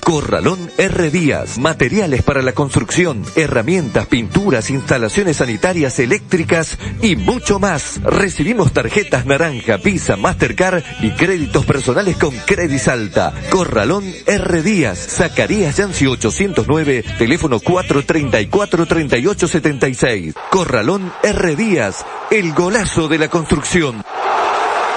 Corralón R. Díaz, materiales para la construcción, herramientas, pinturas, instalaciones sanitarias, eléctricas y mucho más. Recibimos tarjetas Naranja, Visa, Mastercard y créditos personales con Credisalta. Corralón R. Díaz, Zacarías Yancy 809, teléfono 434-3876. Corralón R. Díaz, el golazo de la construcción.